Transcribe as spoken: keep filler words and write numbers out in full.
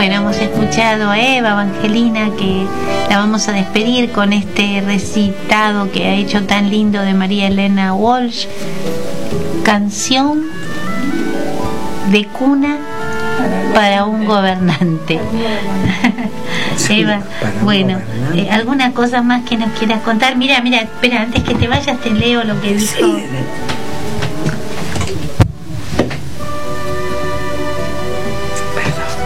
Bueno, hemos escuchado a Eva Evangelina, que la vamos a despedir con este recitado que ha hecho tan lindo de María Elena Walsh, canción de cuna para un gobernante. Eva, bueno, eh, ¿alguna cosa más que nos quieras contar? Mira, mira, espera, antes que te vayas te leo lo que dijo. Sí.